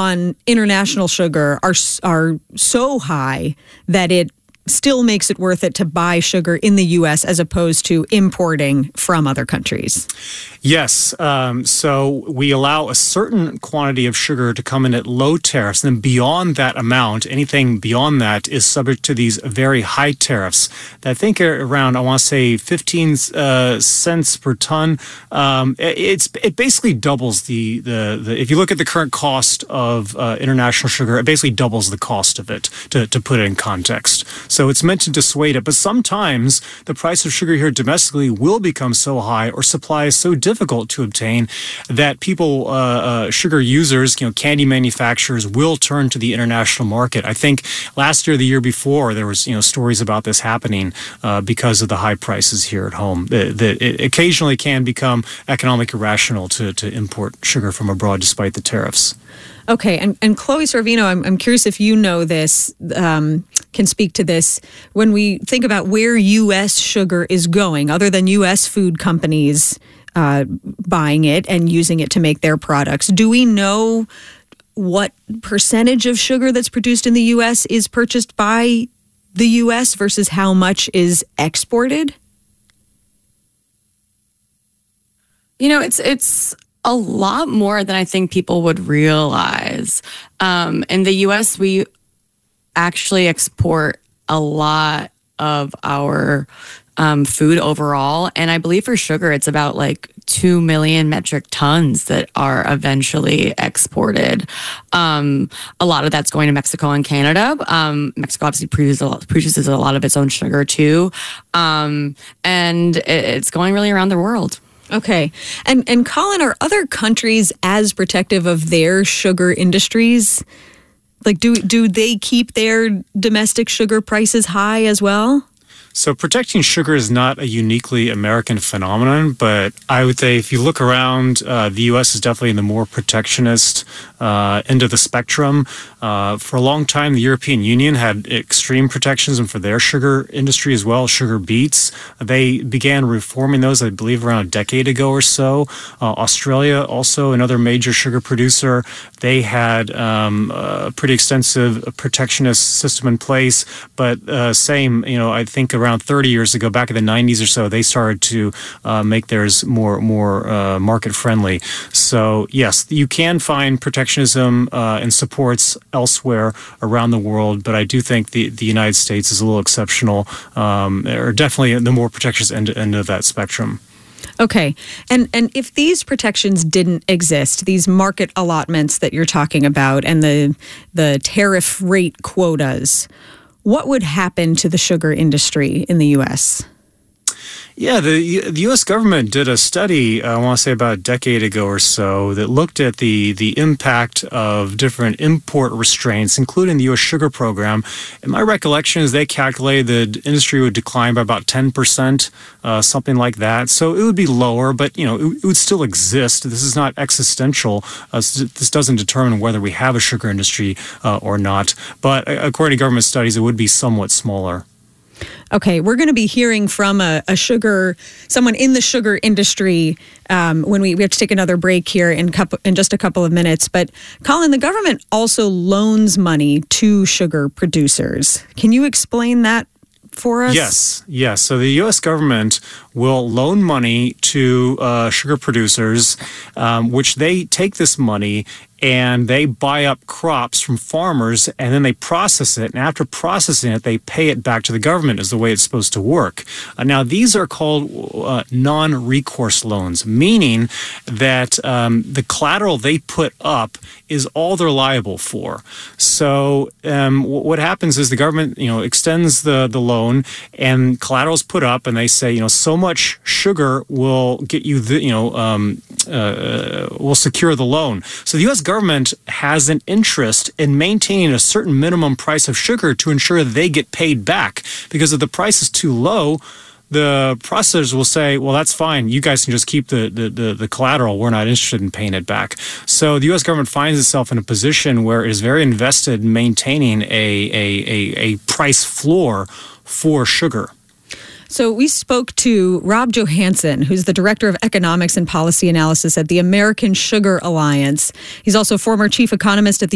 on international sugar are so high that it still makes it worth it to buy sugar in the U.S. as opposed to importing from other countries. Yes. So we allow a certain quantity of sugar to come in at low tariffs. And then beyond that amount, anything beyond that is subject to these very high tariffs that I think are around, I want to say, 15 cents per ton. It basically doubles the if you look at the current cost of international sugar, it basically doubles the cost of it, to put it in context. So it's meant to dissuade it. But sometimes the price of sugar here domestically will become so high or supply is so difficult to obtain that people, sugar users, candy manufacturers will turn to the international market. I think last year, the year before, there was, stories about this happening because of the high prices here at home. That it occasionally can become economic irrational to import sugar from abroad despite the tariffs. Okay, and Chloe Sorvino, I'm curious if you know this, can speak to this. When we think about where U.S. sugar is going, other than U.S. food companies buying it and using it to make their products, do we know what percentage of sugar that's produced in the U.S. is purchased by the U.S. versus how much is exported? It's a lot more than I think people would realize. In the U.S., we actually export a lot of our food overall. And I believe for sugar, it's about 2 million metric tons that are eventually exported. A lot of that's going to Mexico and Canada. Mexico obviously produces a lot of its own sugar too. And it's going really around the world. Okay. And Colin, are other countries as protective of their sugar industries? Do they keep their domestic sugar prices high as well? So protecting sugar is not a uniquely American phenomenon, but I would say if you look around, the U.S. is definitely in the more protectionist end of the spectrum. For a long time, the European Union had extreme protectionism for their sugar industry as well, sugar beets. They began reforming those, I believe, around a decade ago or so. Australia, also another major sugar producer, they had a pretty extensive protectionist system in place, but same, I think around 30 years ago, back in the 90s or so, they started to make theirs more market friendly. So yes, you can find protectionism and supports elsewhere around the world, but I do think the United States is a little exceptional, or definitely the more protectionist end of that spectrum. Okay. And if these protections didn't exist, these market allotments that you're talking about and the tariff rate quotas, what would happen to the sugar industry in the U.S.? Yeah, the U.S. government did a study, I want to say about a decade ago or so, that looked at the impact of different import restraints, including the U.S. sugar program. And my recollection is they calculated the industry would decline by about 10%, something like that. So it would be lower, but, it would still exist. This is not existential. This doesn't determine whether we have a sugar industry or not. But according to government studies, it would be somewhat smaller. Okay, we're going to be hearing from someone in the sugar industry when we have to take another break here in just a couple of minutes. But Colin, the government also loans money to sugar producers. Can you explain that for us? Yes. So the U.S. government will loan money to sugar producers, which they take this money and they buy up crops from farmers, and then they process it. And after processing it, they pay it back to the government is the way it's supposed to work. Now, these are called non-recourse loans, meaning that the collateral they put up is all they're liable for. So what happens is the government, extends the loan, and collateral is put up, and they say, so much sugar will get you will secure the loan. So the U.S. government has an interest in maintaining a certain minimum price of sugar to ensure that they get paid back. Because if the price is too low, the processors will say, well, that's fine. You guys can just keep the collateral. We're not interested in paying it back. So the U.S. government finds itself in a position where it is very invested in maintaining a price floor for sugar. So we spoke to Rob Johansson, who's the Director of Economics and Policy Analysis at the American Sugar Alliance. He's also former chief economist at the